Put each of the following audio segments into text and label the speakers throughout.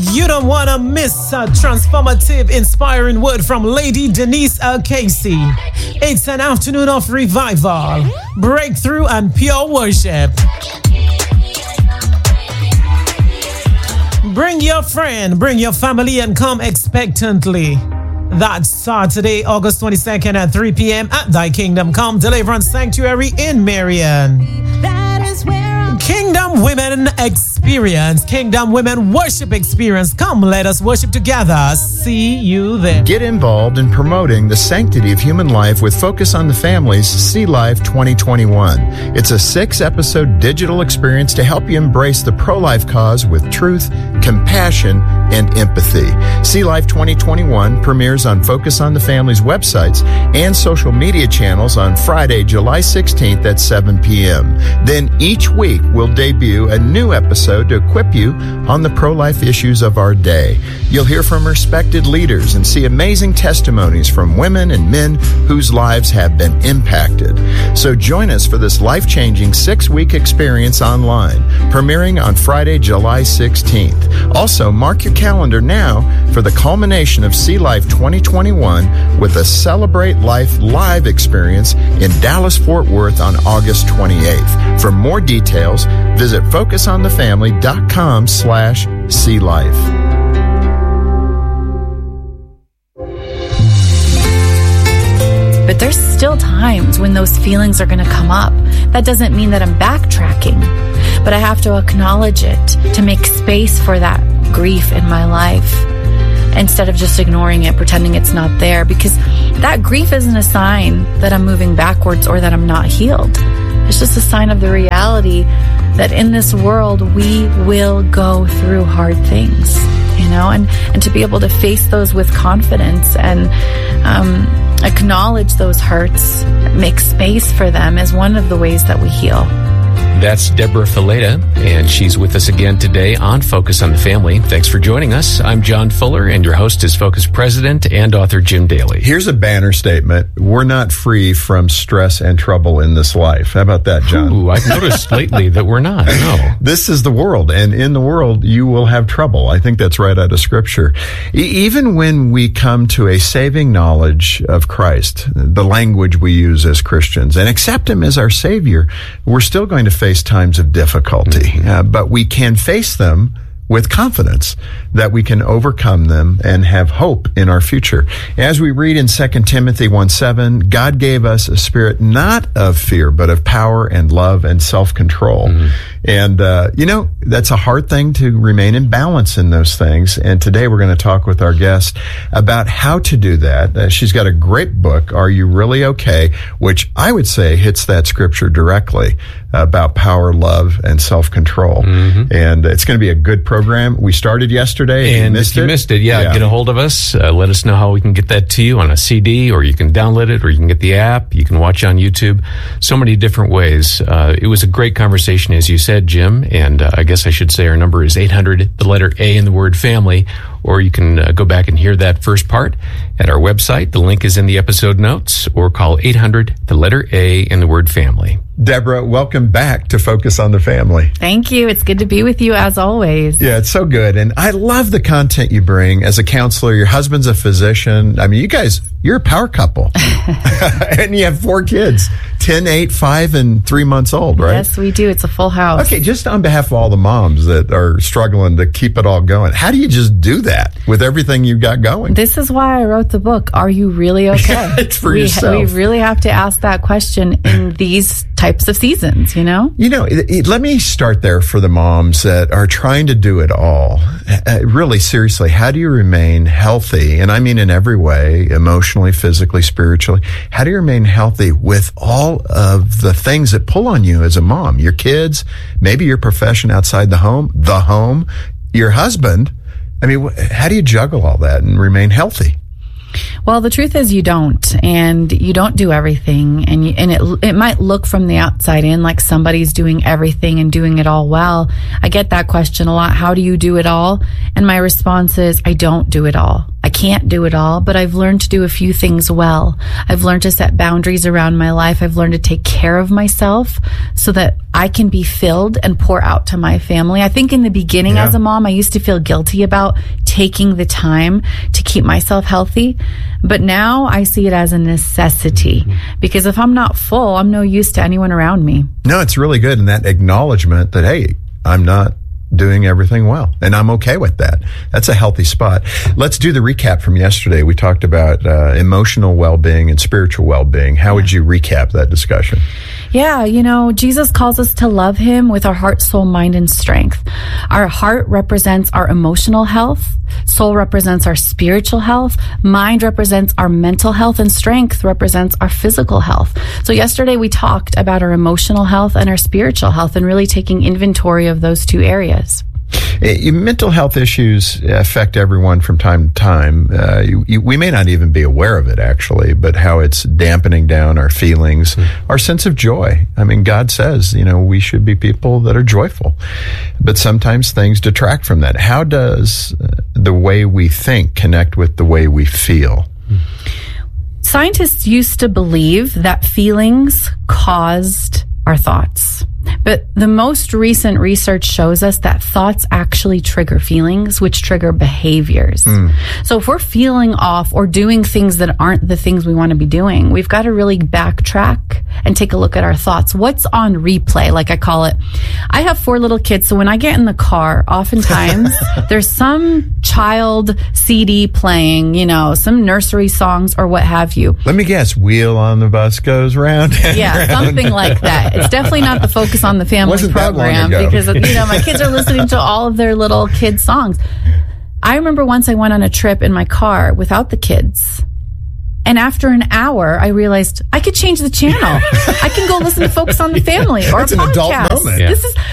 Speaker 1: You don't want to miss a transformative, inspiring word from Lady Denise Casey. It's an afternoon of revival, breakthrough, and pure worship. Bring your friend, bring your family, and come expectantly. That's Saturday, August 22nd at 3 p.m. at Thy Kingdom Come Deliverance Sanctuary in Marion.
Speaker 2: That is where
Speaker 1: Kingdom Women Experience, Kingdom Women Worship Experience. Come, let us worship together. See you there.
Speaker 3: Get involved in promoting the sanctity of human life with Focus on the Family's See Life 2021. It's a 6-episode digital experience to help you embrace the pro-life cause with truth, compassion, and empathy. See Life 2021 premieres on Focus on the Family's websites and social media channels on Friday, July 16th at 7 p.m. Then each week we'll debut a new episode to equip you on the pro-life issues of our day. You'll hear from respected leaders and see amazing testimonies from women and men whose lives have been impacted. So join us for this life-changing 6-week experience online, premiering on Friday, July 16th. Also, mark your calendar now for the culmination of See Life 2021 with a Celebrate Life live experience in Dallas-Fort Worth on August 28th. For more details, visit focusonthefamily.com/seelife.
Speaker 4: But there's still times when those feelings are going to come up. That doesn't mean that I'm backtracking, but I have to acknowledge it to make space for that grief in my life instead of just ignoring it, pretending it's not there, because that grief isn't a sign that I'm moving backwards or that I'm not healed. It's just a sign of the reality that in this world we will go through hard things, and to be able to face those with confidence and acknowledge those hurts, make space for them is one of the ways that we heal.
Speaker 5: That's Deborah Fileta, and she's with us again today on Focus on the Family. Thanks for joining us. I'm John Fuller, and your host is Focus President and author Jim Daly.
Speaker 3: Here's a banner statement. We're not free from stress and trouble in this life. How about that, John?
Speaker 5: Ooh, I've noticed lately that we're not. No.
Speaker 3: This is the world, and in the world, you will have trouble. I think that's right out of Scripture. Even when we come to a saving knowledge of Christ, the language we use as Christians, and accept Him as our Savior, we're still going to face times of difficulty, but we can face them with confidence that we can overcome them and have hope in our future. As we read in 2 Timothy 1:7, God gave us a spirit not of fear, but of power and love and self-control. And, that's a hard thing to remain in balance in those things. And today we're going to talk with our guest about how to do that. She's got a great book, Are You Really Okay?, which I would say hits that scripture directly about power, love, and self-control. And it's going to be a good program. We started yesterday.
Speaker 5: And if you missed it, get a hold of us. Let us know how we can get that to you on a CD, or you can download it, or you can get the app. You can watch on YouTube. So many different ways. It was a great conversation, as you said, Jim, and I guess I should say our number is 800, the letter A in the word family, or you can go back and hear that first part at our website. The link is in the episode notes, or call 800, the letter A in the word family.
Speaker 3: Deborah, welcome back to Focus on the Family.
Speaker 4: Thank you. It's good to be with you as always.
Speaker 3: Yeah, it's so good. And I love the content you bring as a counselor. Your husband's a physician. I mean, you guys, you're a power couple. And you have 4 kids, 10, 8, 5, and 3 months old, right?
Speaker 4: Yes, we do. It's a full house.
Speaker 3: Okay, just on behalf of all the moms that are struggling to keep it all going, how do you just do that with everything you've got going?
Speaker 4: This is why I wrote the book, Are You Really Okay?
Speaker 3: It's for yourself.
Speaker 4: We really have to ask that question in these types of seasons,
Speaker 3: let me start there for the moms that are trying to do it all. Really, seriously, how do you remain healthy? And I mean in every way, emotionally, physically, spiritually. How do you remain healthy with all of the things that pull on you as a mom? Your kids, maybe your profession outside the home, your husband. I mean, how do you juggle all that and remain healthy?
Speaker 4: Well, the truth is you don't, and you don't do everything, and it might look from the outside in like somebody's doing everything and doing it all well. I get that question a lot. How do you do it all? And my response is, I don't do it all. I can't do it all, but I've learned to do a few things well. I've learned to set boundaries around my life. I've learned to take care of myself so that I can be filled and pour out to my family. I think in the beginning as a mom, I used to feel guilty about taking the time to keep myself healthy. But now I see it as a necessity, because if I'm not full, I'm no use to anyone around me.
Speaker 3: No, it's really good. And that acknowledgement that, hey, I'm not doing everything well, and I'm okay with that. That's a healthy spot. Let's do the recap from yesterday. We talked about emotional well-being and spiritual well-being. How would you recap that discussion?
Speaker 4: Yeah, Jesus calls us to love him with our heart, soul, mind, and strength. Our heart represents our emotional health. Soul represents our spiritual health. Mind represents our mental health, and strength represents our physical health. So yesterday we talked about our emotional health and our spiritual health, and really taking inventory of those two areas.
Speaker 3: Mental health issues affect everyone from time to time. We may not even be aware of it, actually, but how it's dampening down our feelings, our sense of joy. I mean, God says, we should be people that are joyful, but sometimes things detract from that. How does the way we think connect with the way we feel?
Speaker 4: Scientists used to believe that feelings caused our thoughts. But the most recent research shows us that thoughts actually trigger feelings, which trigger behaviors. So if we're feeling off or doing things that aren't the things we want to be doing, we've got to really backtrack and take a look at our thoughts. What's on replay, like I call it? I have 4 little kids, so when I get in the car, oftentimes there's some child CD playing, some nursery songs or what have you.
Speaker 3: Let me guess, Wheel on the Bus Goes Round.
Speaker 4: Yeah, something like that. It's definitely not the focus on the family program, because my kids are listening to all of their little kids songs. I remember once I went on a trip in my car without the kids, and after an hour I realized I could change the channel. I can go listen to Focus on the Family or
Speaker 3: it's
Speaker 4: a podcast.
Speaker 3: An adult moment.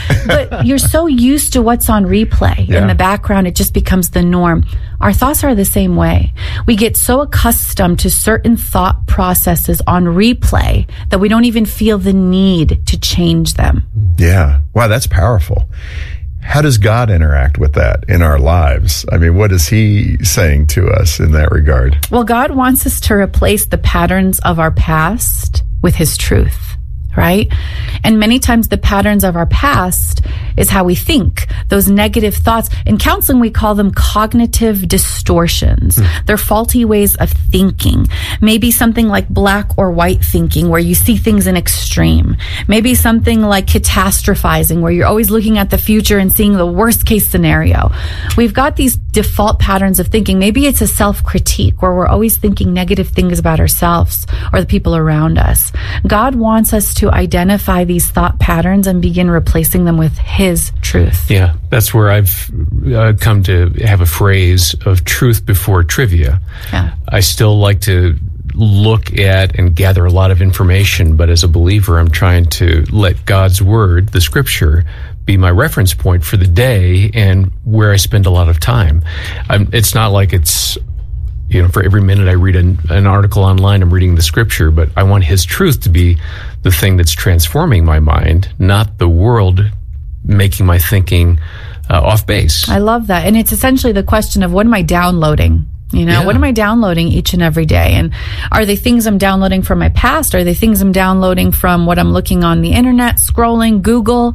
Speaker 4: But you're so used to what's on replay in the background, it just becomes the norm. Our thoughts are the same way. We get so accustomed to certain thought processes on replay that we don't even feel the need to change them.
Speaker 3: Yeah. Wow, that's powerful. How does God interact with that in our lives? I mean, what is he saying to us in that regard?
Speaker 4: Well, God wants us to replace the patterns of our past with his truth. Right? And many times the patterns of our past is how we think, those negative thoughts. In counseling, we call them cognitive distortions. They're faulty ways of thinking. Maybe something like black or white thinking, where you see things in extreme. Maybe something like catastrophizing, where you're always looking at the future and seeing the worst case scenario. We've got these default patterns of thinking. Maybe it's a self-critique, where we're always thinking negative things about ourselves or the people around us. God wants us to identify these thought patterns and begin replacing them with his truth.
Speaker 5: Yeah, that's where I've come to have a phrase of truth before trivia.
Speaker 4: Yeah.
Speaker 5: I still like to look at and gather a lot of information, but as a believer, I'm trying to let God's word, the scripture, be my reference point for the day and where I spend a lot of time. It's not like it's, for every minute I read an article online, I'm reading the scripture, but I want his truth to be the thing that's transforming my mind, not the world making my thinking off base.
Speaker 4: I love that. And it's essentially the question of, what am I downloading? What am I downloading each and every day? And are they things I'm downloading from my past? Are they things I'm downloading from what I'm looking on the internet, scrolling, Google?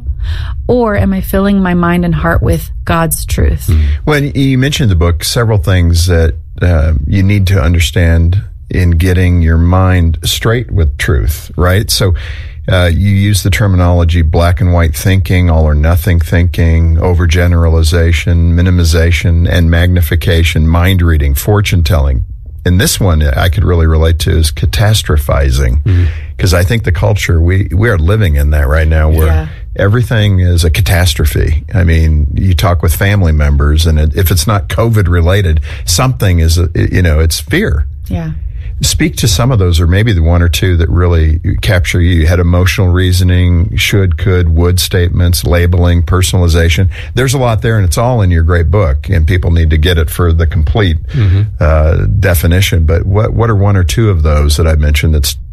Speaker 4: Or am I filling my mind and heart with God's truth?
Speaker 3: Well, you mentioned in the book several things that you need to understand in getting your mind straight with truth, right? So you use the terminology black and white thinking, all or nothing thinking, overgeneralization, minimization, and magnification, mind reading, fortune telling. And this one I could really relate to is catastrophizing, because I think the culture, we are living in that right now, where everything is a catastrophe. I mean, you talk with family members, and if it's not COVID related, something is, it's fear.
Speaker 4: Yeah.
Speaker 3: Speak to some of those, or maybe the one or two that really capture you. You had emotional reasoning, should, could, would statements, labeling, personalization. There's a lot there, and it's all in your great book, and people need to get it for the complete definition. But what are one or two of those that I mentioned that's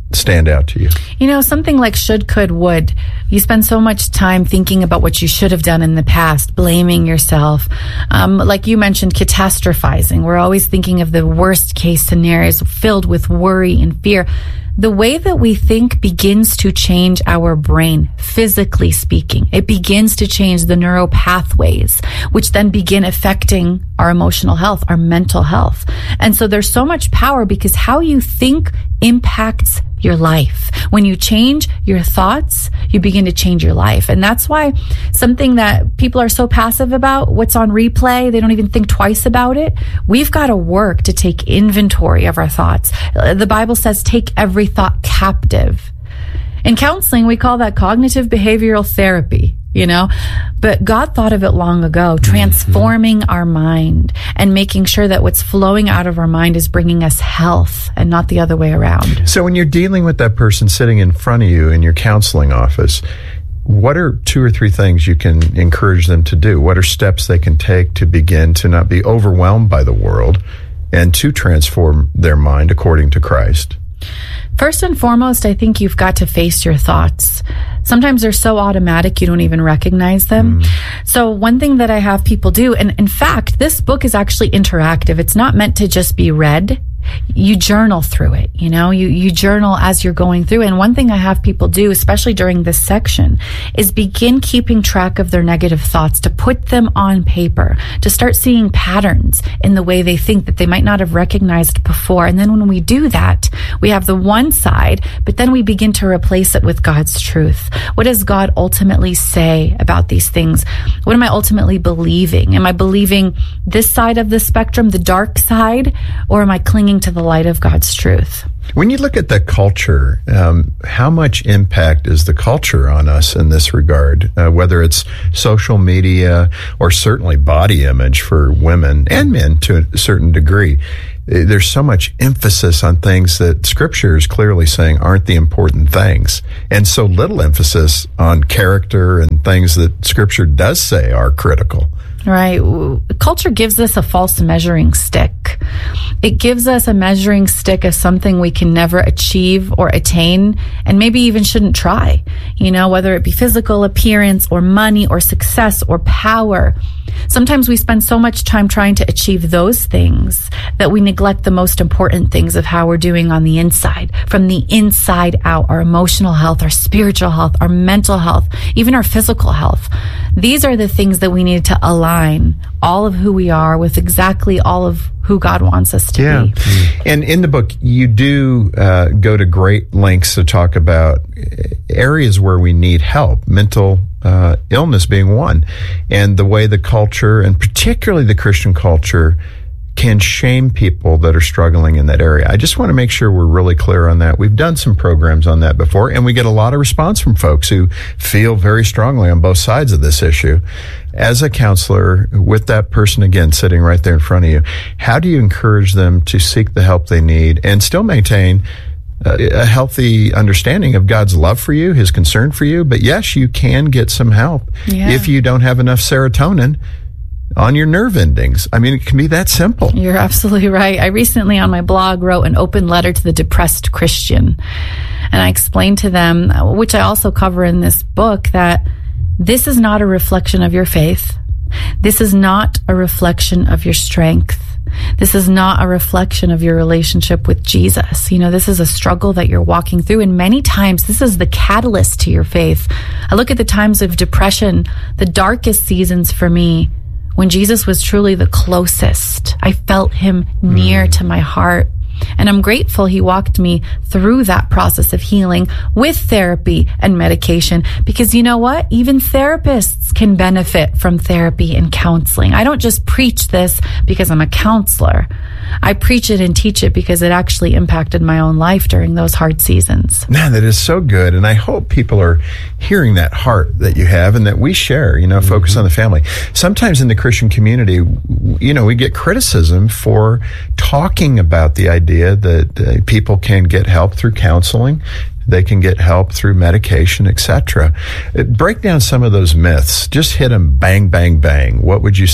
Speaker 3: stand out to you?
Speaker 4: You know, something like should, could, would. You spend so much time thinking about what you should have done in the past, blaming yourself. Like you mentioned, catastrophizing. We're always thinking of the worst case scenarios filled with worry and fear. The way that we think begins to change our brain, physically speaking. It begins to change the neural pathways, which then begin affecting our emotional health, our mental health. And so there's so much power because how you think impacts your life. When you change your thoughts, you begin to change your life. And that's why something that people are so passive about, what's on replay, they don't even think twice about it. We've got to work to take inventory of our thoughts. The Bible says, take every thought captive. In counseling, we call that cognitive behavioral therapy, you know, but God thought of it long ago, transforming our mind and making sure that what's flowing out of our mind is bringing us health and not the other way around.
Speaker 3: So when you're dealing with that person sitting in front of you in your counseling office, what are 2 or 3 things you can encourage them to do? What are steps they can take to begin to not be overwhelmed by the world and to transform their mind according to Christ?
Speaker 4: First and foremost, I think you've got to face your thoughts. Sometimes they're so automatic you don't even recognize them. So one thing that I have people do, and in fact, this book is actually interactive. It's not meant to just be read. You journal through it, you know, you journal as you're going through. And one thing I have people do, especially during this section, is begin keeping track of their negative thoughts, to put them on paper, to start seeing patterns in the way they think that they might not have recognized before. And then when we do that, we have the one side, but then we begin to replace it with God's truth. What does God ultimately say about these things? What am I ultimately believing? Am I believing this side of the spectrum, the dark side, or am I clinging to the light of God's truth?
Speaker 3: When you look at the culture, how much impact is the culture on us in this regard, whether it's social media or certainly body image for women and men to a certain degree? There's so much emphasis on things that Scripture is clearly saying aren't the important things, and so little emphasis on character and things that Scripture does say are critical.
Speaker 4: Right. Culture gives us a false measuring stick. It gives us a measuring stick of something we can never achieve or attain, and maybe even shouldn't try, you know, whether it be physical appearance or money or success or power. Sometimes we spend so much time trying to achieve those things that we neglect the most important things of how we're doing on the inside, from the inside out, our emotional health, our spiritual health, our mental health, even our physical health. These are the things that we need to align all of who we are with exactly all of who God wants us to be.
Speaker 3: And in the book, you do go to great lengths to talk about areas where we need help, mental illness being one, and the way the culture, and particularly the Christian culture, can shame people that are struggling in that area. I just want to make sure we're really clear on that. We've done some programs on that before, and we get a lot of response from folks who feel very strongly on both sides of this issue. As a counselor, with that person, again, sitting right there in front of you, how do you encourage them to seek the help they need and still maintain a healthy understanding of God's love for you, His concern for you? But yes, you can get some help if you don't have enough serotonin on your nerve endings. I mean, it can be that simple.
Speaker 4: You're absolutely right. I recently on my blog wrote an open letter to the depressed Christian. And I explained to them, which I also cover in this book, that this is not a reflection of your faith. This is not a reflection of your strength. This is not a reflection of your relationship with Jesus. You know, this is a struggle that you're walking through, and many times this is the catalyst to your faith. I look at the times of depression, the darkest seasons for me, when Jesus was truly the closest. I felt Him near to my heart. And I'm grateful He walked me through that process of healing with therapy and medication, because you know what? Even therapists can benefit from therapy and counseling. I don't just preach this because I'm a counselor. I preach it and teach it because it actually impacted my own life during those hard seasons.
Speaker 3: Man, that is so good. And I hope people are hearing that heart that you have and that we share, you know, focus on the family. Sometimes in the Christian community, you know, we get criticism for talking about the idea that people can get help through counseling. They can get help through medication, etc. Break down some of those myths. Just hit them bang, bang, bang. What would you say?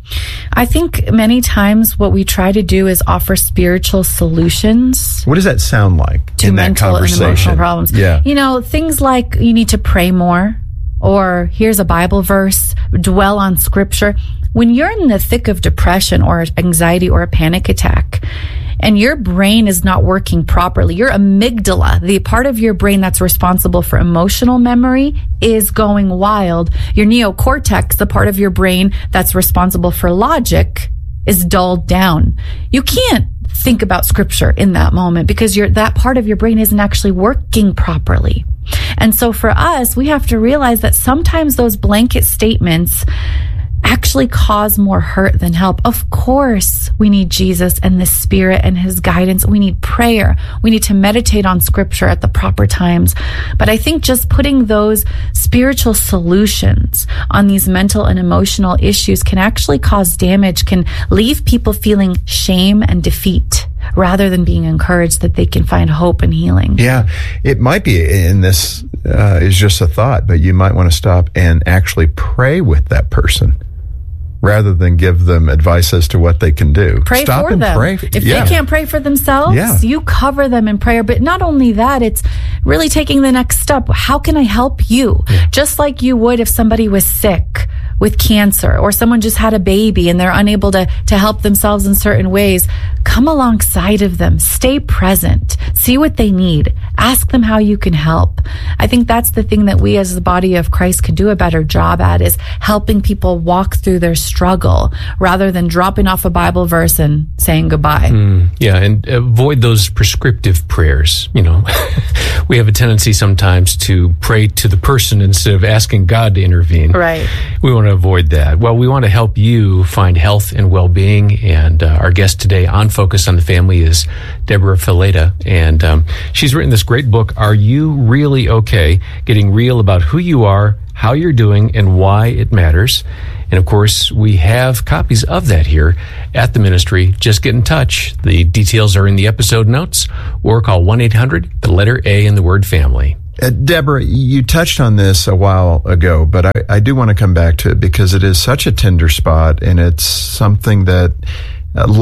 Speaker 4: I think many times what we try to do is offer spiritual solutions.
Speaker 3: What does that sound like
Speaker 4: to
Speaker 3: in that
Speaker 4: mental
Speaker 3: conversation?
Speaker 4: And emotional problems?
Speaker 3: Yeah.
Speaker 4: You know, things like you need to pray more, or here's a Bible verse, dwell on scripture. When you're in the thick of depression or anxiety or a panic attack, and your brain is not working properly, your amygdala, the part of your brain that's responsible for emotional memory, is going wild. Your neocortex, the part of your brain that's responsible for logic, is dulled down. You can't think about scripture in that moment because that part of your brain isn't actually working properly. And so for us, we have to realize that sometimes those blanket statements actually cause more hurt than help. Of course, we need Jesus and the Spirit and His guidance. We need prayer. We need to meditate on scripture at the proper times. But I think just putting those spiritual solutions on these mental and emotional issues can actually cause damage, can leave people feeling shame and defeat, rather than being encouraged that they can find hope and healing.
Speaker 3: Yeah, it might be, and this is just a thought, but you might want to stop and actually pray with that person rather than give them advice as to what they can do.
Speaker 4: Pray
Speaker 3: Stop
Speaker 4: for
Speaker 3: and
Speaker 4: them.
Speaker 3: Pray.
Speaker 4: If they can't pray for themselves, you cover them in prayer. But not only that, it's really taking the next step. How can I help you? Yeah. Just like you would if somebody was sick with cancer, or someone just had a baby and they're unable to help themselves in certain ways. Come alongside of them. Stay present. See what they need. Ask them how you can help. I think that's the thing that we as the body of Christ could do a better job at, is helping people walk through their struggle rather than dropping off a Bible verse and saying goodbye.
Speaker 5: And avoid those prescriptive prayers. You know, we have a tendency sometimes to pray to the person instead of asking God to intervene.
Speaker 4: Right.
Speaker 5: We want to avoid that. Well, we want to help you find health and well-being, and our guest today on Focus on the Family is Deborah Fileta, and she's written this great book, Are You Really Okay? Getting real about who you are, how you're doing, and why it matters. And of course, we have copies of that here at the ministry. Just get in touch. The details are in the episode notes, or call 1-800, the letter A in the word family.
Speaker 3: Deborah, you touched on this a while ago, but I do want to come back to it because it is such a tender spot, and it's something that